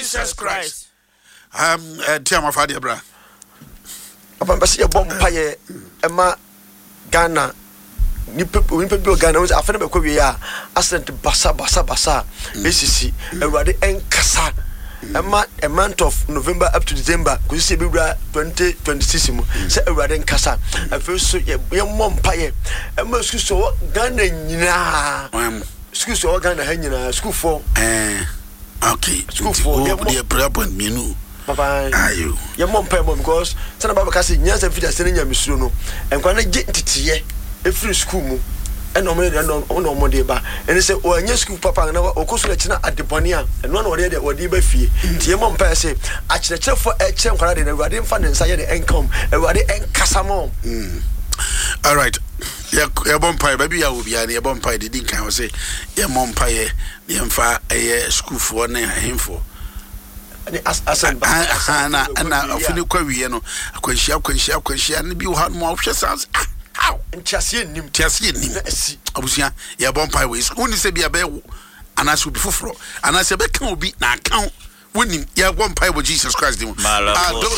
Jesus Christ. Tia my father, bra. Papa, see a bomb pie, Emma Ghana. Nipa Ghana was after me. We are ascent basa. ACC. Everybody enkasa. A month of November up to December. Could you see 2026? Say everybody enkasa. I feel so. We are mom pie. Emma school so Ghana. School so Ghana hanging school for. Okay. School for. The prayer point me no. Papa, you. Your mom pay mom because Sana Baba Cassie, yes, and Fida sending your Missuno, and when I get to a free school, and no more deba, and they say, oh, and your school papa, and our Ocosulachina at the Ponia, and one already or deba fee. Your mom pay say, I check for a champ, and I didn't find inside the income, and what they ain't Casamo. All right. Your bumpire, baby, I will be a bumpire. The dink I say, your mom pie, the emfa a school for him for. And I feel query, you know, a question, and you had more options. How? And Chassin, I was here, your bumpire ways. Only say be a bear, and I should be for, and I said, Beck will be now count winning. Yeah, one pie with Jesus Christ.